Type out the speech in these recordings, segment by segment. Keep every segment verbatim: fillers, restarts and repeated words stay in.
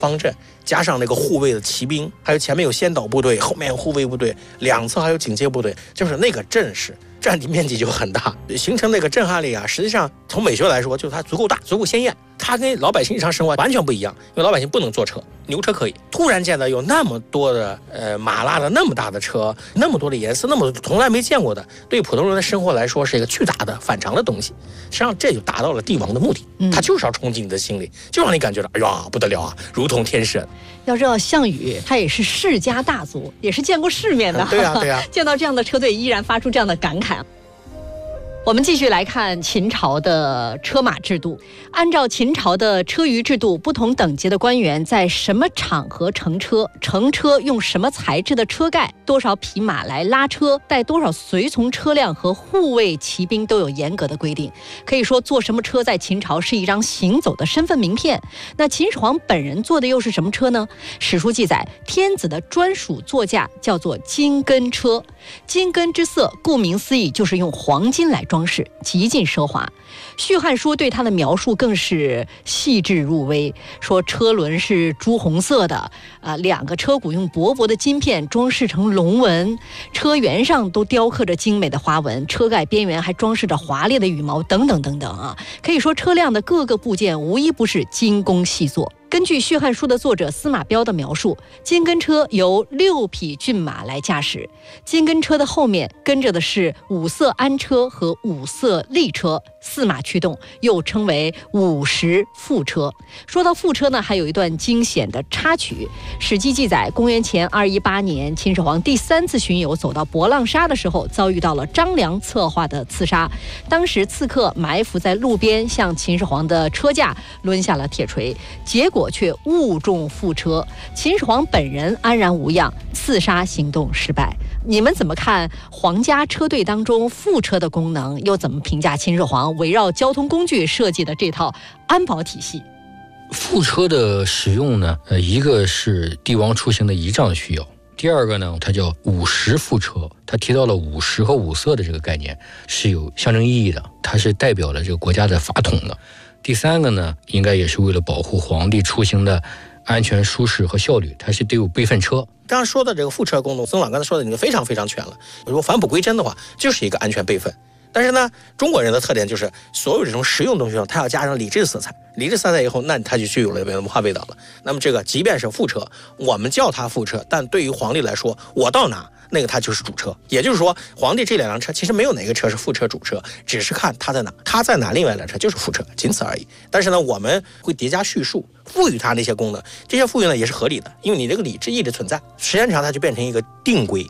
方阵，加上那个护卫的骑兵，还有前面有先导部队，后面有护卫部队，两侧还有警戒部队，就是那个阵势占地面积就很大，形成那个震撼力啊，实际上从美学来说，就是它足够大，足够鲜艳。它跟老百姓日常生活完全不一样，因为老百姓不能坐车，牛车可以。突然间呢，有那么多的呃马拉的那么大的车，那么多的颜色，那么从来没见过的，对普通人的生活来说是一个巨大的反常的东西。实际上这就达到了帝王的目的，他就是要冲击你的心里，就让你感觉到哎呀不得了啊，如同天神。 要知道项羽他也是世家大族，也是见过世面的， 对啊对啊， 见到这样的车队依然发出这样的感慨。我们继续来看秦朝的车马制度。按照秦朝的车舆制度，不同等级的官员在什么场合乘车，乘车用什么材质的车盖，多少匹马来拉车，带多少随从车辆和护卫骑兵都有严格的规定。可以说坐什么车在秦朝是一张行走的身份名片。那秦始皇本人坐的又是什么车呢？史书记载，天子的专属座驾叫做金根车，金根之色顾名思义就是用黄金来装饰，极尽奢华。续汉书对它的描述更是细致入微，说车轮是朱红色的，呃，两个车毂用薄薄的金片装饰成龙纹，车辕上都雕刻着精美的花纹，车盖边缘还装饰着华丽的羽毛，等等等等啊！可以说车辆的各个部件无一不是精工细作。根据《续汉书》的作者司马彪的描述，金根车由六匹骏马来驾驶，金根车的后面跟着的是五色鞍车和五色立车，四马驱动，又称为五十副车。说到副车呢，还有一段惊险的插曲。史记记载，公元前二一八年，秦始皇第三次巡游走到博浪沙的时候，遭遇到了张良策划的刺杀。当时刺客埋伏在路边，向秦始皇的车架抡下了铁锤，结果却误中副车，秦始皇本人安然无恙，刺杀行动失败。你们怎么看皇家车队当中副车的功能？又怎么评价秦始皇围绕交通工具设计的这套安保体系？ 副车的使用呢，呃，一个是帝王出行的仪仗需要，第二个呢，它叫五十副车，它提到了五十和五色的这个概念是有象征意义的，它是代表了这个国家的法统的。第三个呢，应该也是为了保护皇帝出行的安全、舒适和效率，它是得有备份车。 刚刚说的这个副车功能，曾老刚才说的已经非常非常全了。如果返璞归真的话，就是一个安全备份。但是呢，中国人的特点就是所有这种实用东西上，它要加上理智色彩。理智色彩以后，那它就具有了文化味道了。那么这个即便是副车，我们叫它副车，但对于皇帝来说，我到哪那个它就是主车。也就是说，皇帝这两辆车其实没有哪个车是副车主车，只是看它在哪，它在哪，另外一辆车就是副车，仅此而已。但是呢，我们会叠加叙述，赋予它那些功能，这些赋予呢也是合理的，因为你这个理智一直存在，时间长它就变成一个定规。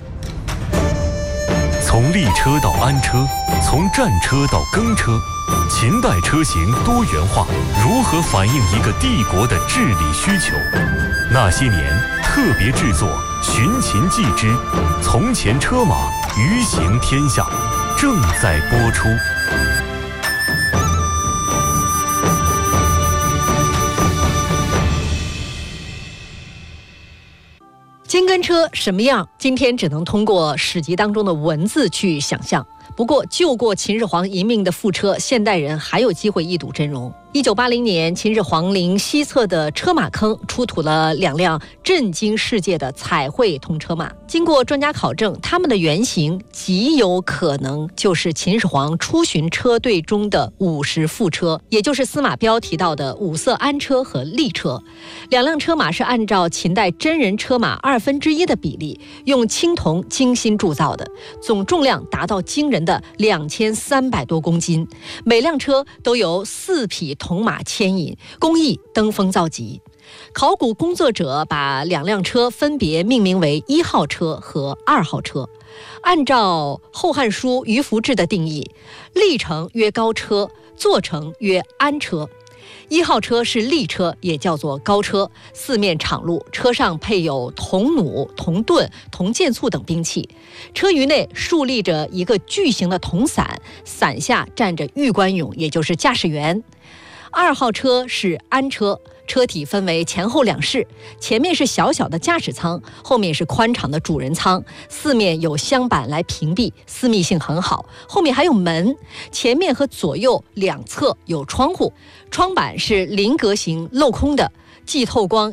从立车到安车，从战车到更车，秦代车型多元化，如何反映一个帝国的治理需求？那些年特别制作《寻秦记之从前车马余行天下》正在播出。 金根车什么样？今天只能通过史籍当中的文字去想象。不过，救过秦始皇一命的副车，现代人还有机会一睹真容。一九八零年，秦始皇陵西侧的车马坑出土了两辆震惊世界的彩绘铜车马。经过专家考证，它们的原型极有可能就是秦始皇出巡车队中的五十副车，也就是司马彪提到的五色鞍车和立车。两辆车马是按照秦代真人车马二分之一的比例，用青铜精心铸造的，总重量达到惊人的两千三百多公斤。每辆车都由四匹铜马牵引，工艺登峰造极。考古工作者把两辆车分别命名为一号车和二号车。按照《后汉书·于福志》的定义，立乘曰高车，坐乘曰安车。一号车是立车，也叫做高车，四面敞路，车上配有铜弩、铜盾、铜箭簇等兵器。车舆内竖立着一个巨型的铜伞，伞下站着玉关勇，也就是驾驶员。二号车是安车，车体分为前后两室，前面是小小的驾驶舱，后面是宽敞的主人舱，四面有箱板来屏蔽，私密性很好。后面还有门，前面和左右两侧有窗户，窗板是菱格形镂空的，既透光